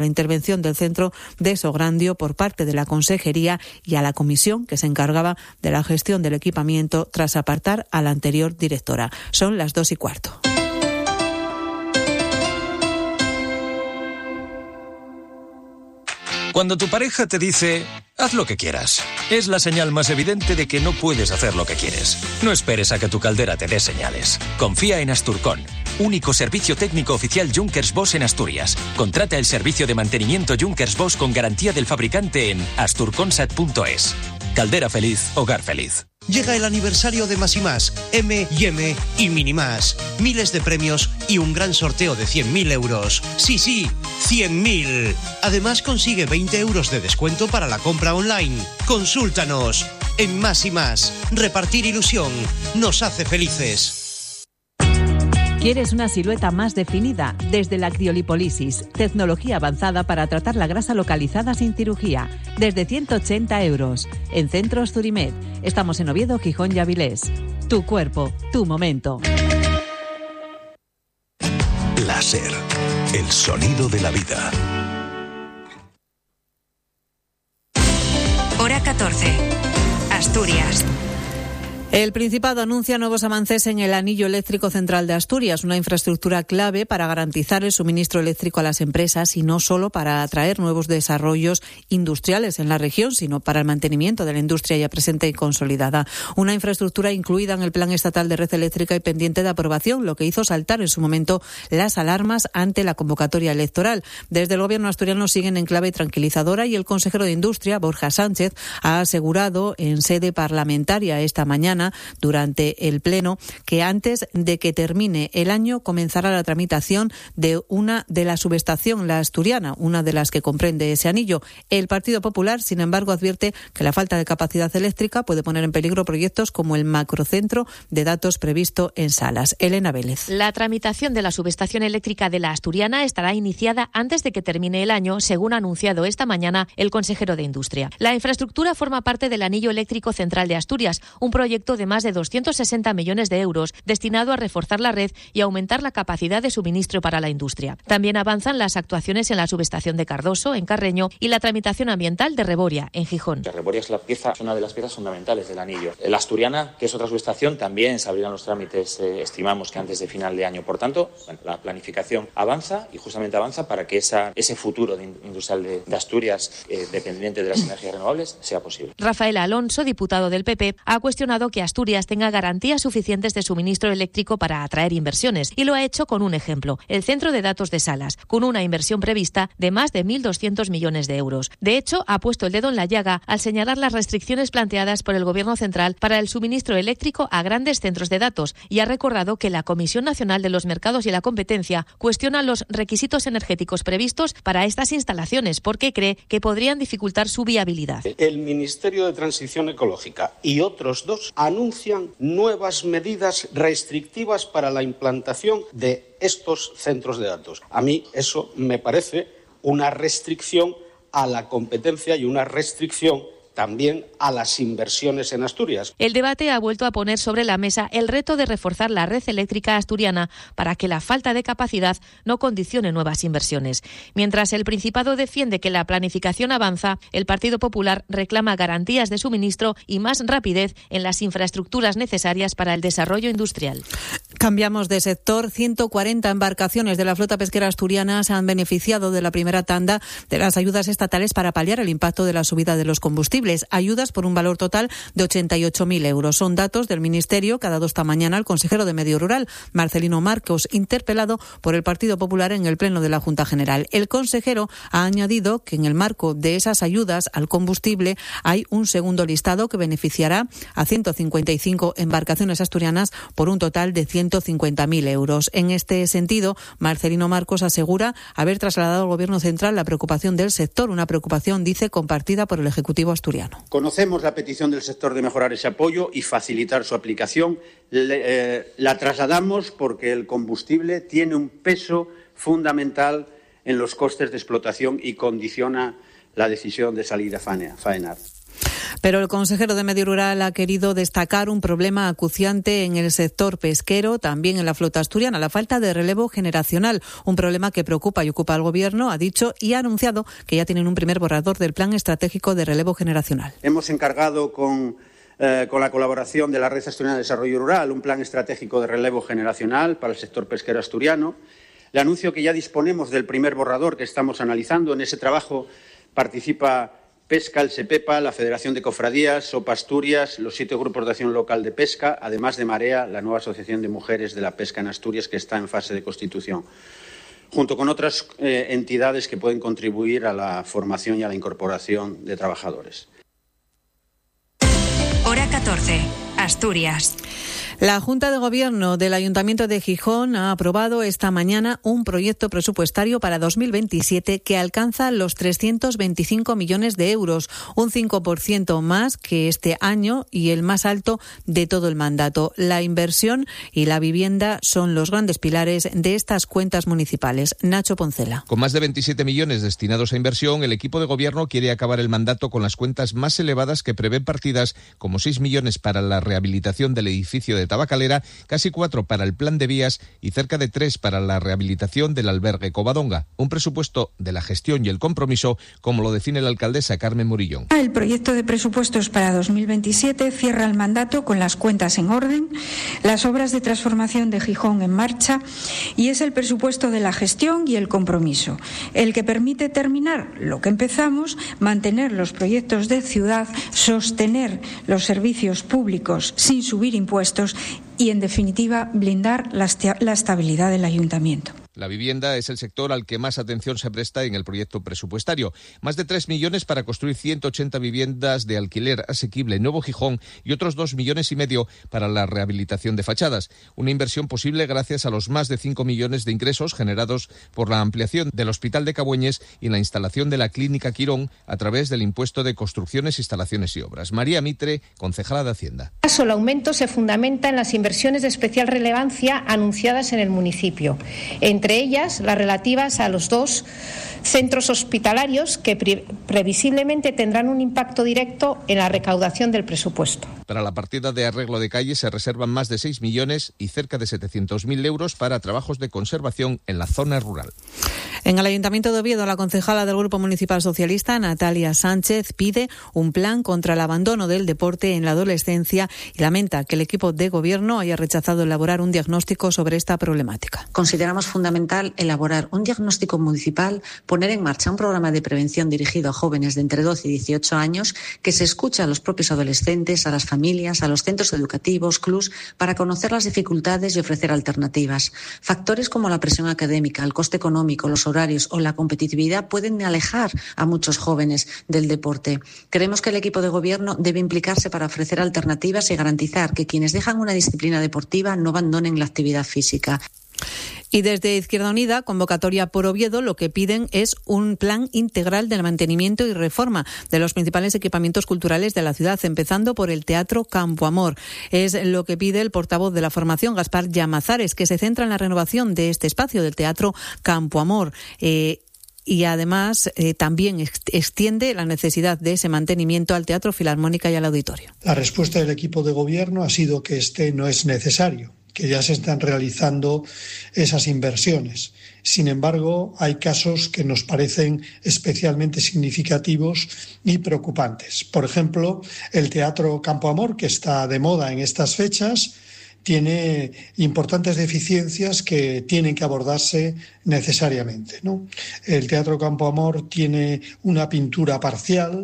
la intervención del centro de Sograndio por parte de la Consejería y a la comisión que se encargaba de la gestión del equipamiento tras apartar a la anterior directora. Son las 2:15. Cuando tu pareja te dice, haz lo que quieras, es la señal más evidente de que no puedes hacer lo que quieres. No esperes a que tu caldera te dé señales. Confía en Asturcon, único servicio técnico oficial Junkers Bosch en Asturias. Contrata el servicio de mantenimiento Junkers Bosch con garantía del fabricante en asturconsat.es. Caldera feliz, hogar feliz. Llega el aniversario de Más y Más, M&M y Minimás. Miles de premios y un gran sorteo de 100.000 euros. Sí, 100.000. Además consigue 20 euros de descuento para la compra online. Consúltanos. En Más y Más, repartir ilusión nos hace felices. ¿Quieres una silueta más definida? Desde la criolipólisis, tecnología avanzada para tratar la grasa localizada sin cirugía, desde 180 euros. En Centros Zurimed, estamos en Oviedo, Gijón y Avilés. Tu cuerpo, tu momento. Láser, el sonido de la vida. Hora 14. Asturias. El Principado anuncia nuevos avances en el anillo eléctrico central de Asturias, una infraestructura clave para garantizar el suministro eléctrico a las empresas y no solo para atraer nuevos desarrollos industriales en la región, sino para el mantenimiento de la industria ya presente y consolidada. Una infraestructura incluida en el Plan Estatal de Red Eléctrica y pendiente de aprobación, lo que hizo saltar en su momento las alarmas ante la convocatoria electoral. Desde el Gobierno asturiano siguen en clave tranquilizadora y el consejero de Industria, Borja Sánchez, ha asegurado en sede parlamentaria esta mañana durante el Pleno que antes de que termine el año comenzará la tramitación de una de la subestación, la asturiana, una de las que comprende ese anillo. El Partido Popular, sin embargo, advierte que la falta de capacidad eléctrica puede poner en peligro proyectos como el macrocentro de datos previsto en Salas. Elena Vélez. La tramitación de la subestación eléctrica de la asturiana estará iniciada antes de que termine el año, según ha anunciado esta mañana el consejero de Industria. La infraestructura forma parte del Anillo Eléctrico Central de Asturias, un proyecto de más de 260 millones de euros destinado a reforzar la red y aumentar la capacidad de suministro para la industria. También avanzan las actuaciones en la subestación de Cardoso, en Carreño, y la tramitación ambiental de Reboria, en Gijón. Reboria es una de las piezas fundamentales del anillo. La asturiana, que es otra subestación, también se abrirán los trámites, estimamos que antes de final de año. Por tanto, la planificación avanza y justamente avanza para que ese futuro industrial de Asturias, dependiente de las energías renovables, sea posible. Rafael Alonso, diputado del PP, ha cuestionado que Asturias tenga garantías suficientes de suministro eléctrico para atraer inversiones y lo ha hecho con un ejemplo, el Centro de Datos de Salas, con una inversión prevista de más de 1.200 millones de euros. De hecho, ha puesto el dedo en la llaga al señalar las restricciones planteadas por el Gobierno central para el suministro eléctrico a grandes centros de datos y ha recordado que la Comisión Nacional de los Mercados y la Competencia cuestiona los requisitos energéticos previstos para estas instalaciones porque cree que podrían dificultar su viabilidad. El Ministerio de Transición Ecológica y otros dos anuncian nuevas medidas restrictivas para la implantación de estos centros de datos. A mí eso me parece una restricción a la competencia y una restricción también a las inversiones en Asturias. El debate ha vuelto a poner sobre la mesa el reto de reforzar la red eléctrica asturiana para que la falta de capacidad no condicione nuevas inversiones. Mientras el Principado defiende que la planificación avanza, el Partido Popular reclama garantías de suministro y más rapidez en las infraestructuras necesarias para el desarrollo industrial. Cambiamos de sector. 140 embarcaciones de la flota pesquera asturiana se han beneficiado de la primera tanda de las ayudas estatales para paliar el impacto de la subida de los combustibles. Ayudas por un valor total de 88.000 euros. Son datos del Ministerio que ha dado esta mañana al consejero de Medio Rural, Marcelino Marcos, interpelado por el Partido Popular en el Pleno de la Junta General. El consejero ha añadido que en el marco de esas ayudas al combustible hay un segundo listado que beneficiará a 155 embarcaciones asturianas por un total de 150.000 euros. En este sentido, Marcelino Marcos asegura haber trasladado al Gobierno central la preocupación del sector, una preocupación, dice, compartida por el Ejecutivo asturiano. Conocemos la petición del sector de mejorar ese apoyo y facilitar su aplicación. La trasladamos porque el combustible tiene un peso fundamental en los costes de explotación y condiciona la decisión de salir a faenar. Pero el consejero de Medio Rural ha querido destacar un problema acuciante en el sector pesquero, también en la flota asturiana, la falta de relevo generacional, un problema que preocupa y ocupa al Gobierno, ha dicho y ha anunciado que ya tienen un primer borrador del Plan Estratégico de Relevo Generacional. Hemos encargado con la colaboración de la Red Asturiana de Desarrollo Rural un plan estratégico de relevo generacional para el sector pesquero asturiano. Le anuncio que ya disponemos del primer borrador que estamos analizando. En ese trabajo participa Pesca, el SEPEPA, la Federación de Cofradías, SOPA Asturias, los 7 grupos de acción local de pesca, además de Marea, la nueva Asociación de Mujeres de la Pesca en Asturias, que está en fase de constitución, junto con otras entidades que pueden contribuir a la formación y a la incorporación de trabajadores. Hora 14, Asturias. La Junta de Gobierno del Ayuntamiento de Gijón ha aprobado esta mañana un proyecto presupuestario para 2027 que alcanza los 325 millones de euros, un 5% más que este año y el más alto de todo el mandato. La inversión y la vivienda son los grandes pilares de estas cuentas municipales. Nacho Poncela. Con más de 27 millones destinados a inversión, el equipo de Gobierno quiere acabar el mandato con las cuentas más elevadas que prevén partidas como 6 millones para la rehabilitación del edificio de Tabacalera, casi 4 para el plan de vías y cerca de 3 para la rehabilitación del albergue Covadonga. Un presupuesto de la gestión y el compromiso, como lo define la alcaldesa Carmen Murillón. El proyecto de presupuestos para 2027 cierra el mandato con las cuentas en orden, las obras de transformación de Gijón en marcha y es el presupuesto de la gestión y el compromiso, el que permite terminar lo que empezamos, mantener los proyectos de ciudad, sostener los servicios públicos sin subir impuestos y, en definitiva, blindar la estabilidad del ayuntamiento. La vivienda es el sector al que más atención se presta en el proyecto presupuestario. Más de 3 millones para construir 180 viviendas de alquiler asequible en Nuevo Gijón y otros 2,5 millones para la rehabilitación de fachadas. Una inversión posible gracias a los más de 5 millones de ingresos generados por la ampliación del Hospital de Cabueñes y la instalación de la Clínica Quirón a través del impuesto de construcciones, instalaciones y obras. María Mitre, concejala de Hacienda. El aumento se fundamenta en las inversiones de especial relevancia anunciadas en el municipio, entre ellas las relativas a los 2 centros hospitalarios que previsiblemente tendrán un impacto directo en la recaudación del presupuesto. Para la partida de arreglo de calles se reservan más de 6 millones y cerca de 700.000 euros para trabajos de conservación en la zona rural. En el Ayuntamiento de Oviedo, la concejala del Grupo Municipal Socialista, Natalia Sánchez, pide un plan contra el abandono del deporte en la adolescencia y lamenta que el equipo de gobierno haya rechazado elaborar un diagnóstico sobre esta problemática. Consideramos fundamental elaborar un diagnóstico municipal, poner en marcha un programa de prevención dirigido a jóvenes de entre 12 y 18 años, que se escuche a los propios adolescentes, a las familias, a los centros educativos, clubs, para conocer las dificultades y ofrecer alternativas. Factores como la presión académica, el coste económico, los horarios o la competitividad pueden alejar a muchos jóvenes del deporte. Creemos que el equipo de gobierno debe implicarse para ofrecer alternativas y garantizar que quienes dejan una disciplina deportiva no abandonen la actividad física. Y desde Izquierda Unida, Convocatoria por Oviedo, lo que piden es un plan integral del mantenimiento y reforma de los principales equipamientos culturales de la ciudad, empezando por el Teatro Campo Amor. Es lo que pide el portavoz de la formación, Gaspar Llamazares, que se centra en la renovación de este espacio del Teatro Campo Amor. Y además también extiende la necesidad de ese mantenimiento al Teatro Filarmónica y al Auditorio. La respuesta del equipo de gobierno ha sido que este no es necesario, que ya se están realizando esas inversiones. Sin embargo, hay casos que nos parecen especialmente significativos y preocupantes. Por ejemplo, el Teatro Campo Amor, que está de moda en estas fechas, tiene importantes deficiencias que tienen que abordarse necesariamente, ¿no? El Teatro Campo Amor tiene una pintura parcial,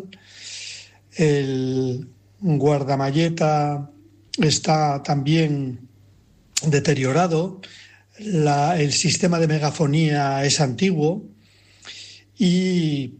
el guardamalleta está también deteriorado, el sistema de megafonía es antiguo y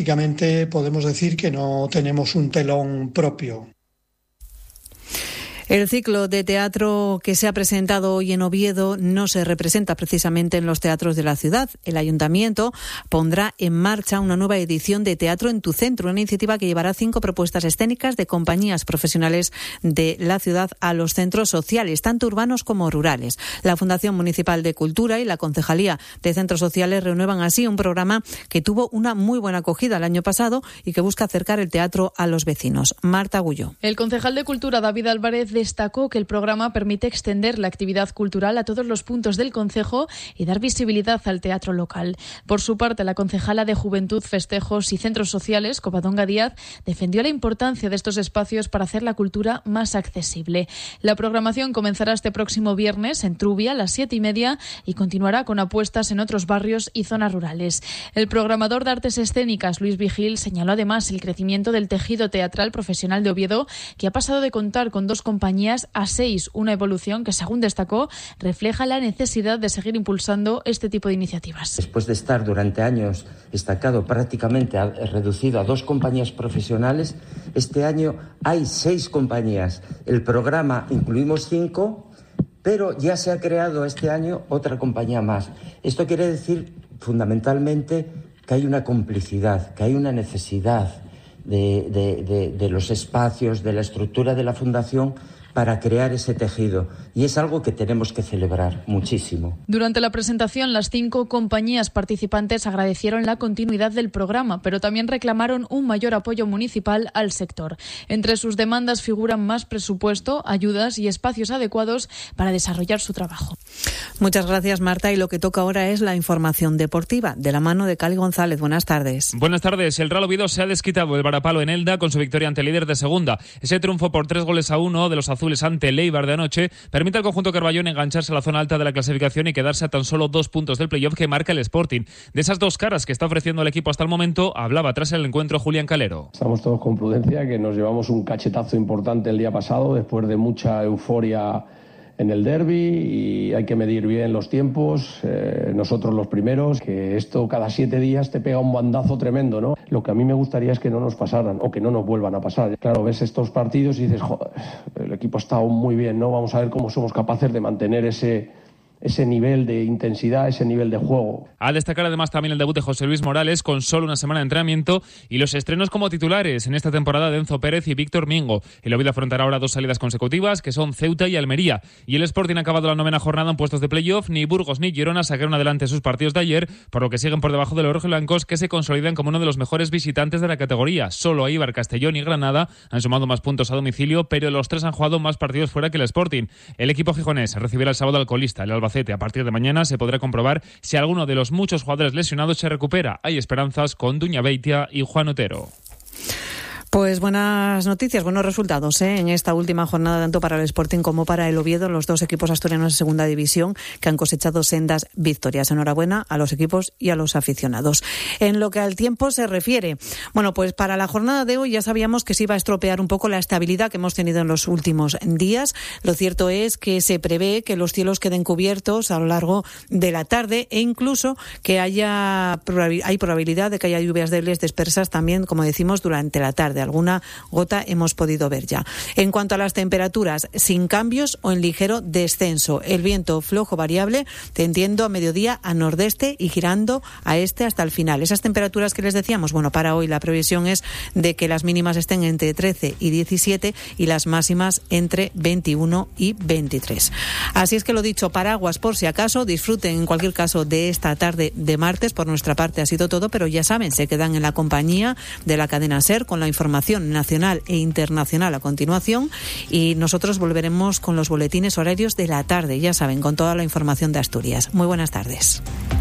prácticamente podemos decir que no tenemos un telón propio. El ciclo de teatro que se ha presentado hoy en Oviedo no se representa precisamente en los teatros de la ciudad. El Ayuntamiento pondrá en marcha una nueva edición de Teatro en tu Centro, una iniciativa que llevará 5 propuestas escénicas de compañías profesionales de la ciudad a los centros sociales, tanto urbanos como rurales. La Fundación Municipal de Cultura y la Concejalía de Centros Sociales renuevan así un programa que tuvo una muy buena acogida el año pasado y que busca acercar el teatro a los vecinos. Marta Agulló. El concejal de Cultura, David Álvarez, destacó que el programa permite extender la actividad cultural a todos los puntos del concejo y dar visibilidad al teatro local. Por su parte, la concejala de Juventud, Festejos y Centros Sociales, Covadonga Díaz, defendió la importancia de estos espacios para hacer la cultura más accesible. La programación comenzará este próximo viernes en Trubia a las 7:30 y continuará con apuestas en otros barrios y zonas rurales. El programador de artes escénicas, Luis Vigil, señaló además el crecimiento del tejido teatral profesional de Oviedo, que ha pasado de contar con 2 compañías a 6, una evolución que, según destacó, refleja la necesidad de seguir impulsando este tipo de iniciativas. Después de estar durante años estancado, prácticamente reducido a 2 compañías profesionales, este año hay 6 compañías. El programa incluimos 5, pero ya se ha creado este año otra compañía más. Esto quiere decir fundamentalmente que hay una complicidad, que hay una necesidad de los espacios, de la estructura de la Fundación para crear ese tejido. Y es algo que tenemos que celebrar muchísimo. Durante la presentación, las 5 compañías participantes agradecieron la continuidad del programa, pero también reclamaron un mayor apoyo municipal al sector. Entre sus demandas figuran más presupuesto, ayudas y espacios adecuados para desarrollar su trabajo. Muchas gracias, Marta. Y lo que toca ahora es la información deportiva, de la mano de Cali González. Buenas tardes. Buenas tardes. El Real Oviedo se ha desquitado el varapalo en Elda con su victoria ante el líder de segunda. Ese triunfo por 3-1 de los azules ante el Eibar de anoche permite al conjunto carballón engancharse a la zona alta de la clasificación y quedarse a tan solo 2 puntos del playoff que marca el Sporting. De esas 2 caras que está ofreciendo el equipo hasta el momento, hablaba tras el encuentro Julián Calero. Estamos todos con prudencia, que nos llevamos un cachetazo importante el día pasado después de mucha euforia en el derbi, y hay que medir bien los tiempos, nosotros los primeros, que esto cada 7 días te pega un bandazo tremendo, ¿no? Lo que a mí me gustaría es que no nos pasaran o que no nos vuelvan a pasar. Claro, ves estos partidos y dices, joder, el equipo ha estado muy bien, ¿no? Vamos a ver cómo somos capaces de mantener ese nivel de intensidad, ese nivel de juego. A destacar además también el debut de José Luis Morales con solo una semana de entrenamiento y los estrenos como titulares en esta temporada de Enzo Pérez y Víctor Mingo. El Oviedo afrontará ahora 2 salidas consecutivas que son Ceuta y Almería. Y el Sporting ha acabado la 9ª jornada en puestos de playoff. Ni Burgos ni Girona sacaron adelante sus partidos de ayer, por lo que siguen por debajo de los rojiblancos, que se consolidan como uno de los mejores visitantes de la categoría. Solo Eibar, Castellón y Granada han sumado más puntos a domicilio, pero los 3 han jugado más partidos fuera que el Sporting. El equipo gijonés recibirá el sábado al colista, el Albacete. A partir de mañana se podrá comprobar si alguno de los muchos jugadores lesionados se recupera. Hay esperanzas con Duña Beitia y Juan Otero. Pues buenas noticias, buenos resultados en esta última jornada, tanto para el Sporting como para el Oviedo, los 2 equipos asturianos de segunda división que han cosechado sendas victorias. Enhorabuena a los equipos y a los aficionados. En lo que al tiempo se refiere, bueno, pues para la jornada de hoy ya sabíamos que se iba a estropear un poco la estabilidad que hemos tenido en los últimos días. Lo cierto es que se prevé que los cielos queden cubiertos a lo largo de la tarde e incluso que hay probabilidad de que haya lluvias débiles dispersas también, como decimos, durante la tarde. Alguna gota hemos podido ver ya. En cuanto a las temperaturas, sin cambios o en ligero descenso. El viento flojo variable, tendiendo a mediodía a nordeste y girando a este hasta el final. Esas temperaturas que les decíamos, bueno, para hoy la previsión es de que las mínimas estén entre 13 y 17 y las máximas entre 21 y 23. Así es que lo dicho, paraguas por si acaso, disfruten en cualquier caso de esta tarde de martes. Por nuestra parte ha sido todo, pero ya saben, se quedan en la compañía de la cadena SER con la información nacional e internacional a continuación y nosotros volveremos con los boletines horarios de la tarde, ya saben, con toda la información de Asturias. Muy buenas tardes.